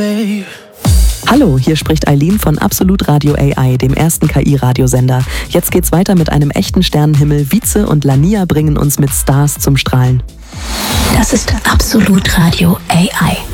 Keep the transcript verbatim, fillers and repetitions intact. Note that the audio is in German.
Hallo, hier spricht Eileen von Absolut Radio A I, dem ersten K I-Radiosender. Jetzt geht's weiter mit einem echten Sternenhimmel. Vize und Lania bringen uns mit Stars zum Strahlen. Das ist Absolut Radio A I.